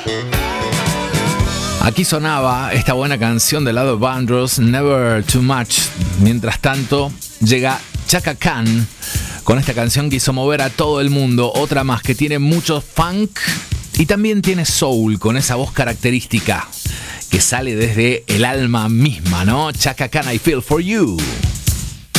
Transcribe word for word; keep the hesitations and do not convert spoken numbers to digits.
Aquí sonaba esta buena canción de Lado Vandross, Never Too Much. Mientras tanto, llega Chaka Khan con esta canción que hizo mover a todo el mundo. Otra más que tiene mucho funk y también tiene soul, con esa voz característica que sale desde el alma misma, ¿no? Chaka Khan, I Feel For You.